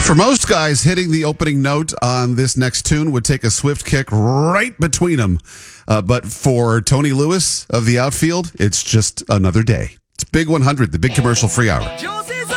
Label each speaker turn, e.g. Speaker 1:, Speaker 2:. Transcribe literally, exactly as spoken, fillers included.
Speaker 1: For most guys, hitting the opening note on this next tune would take a swift kick right between them. Uh, but for Tony Lewis of the outfield, it's just another day. It's Big one hundred, the Big Commercial Free Hour.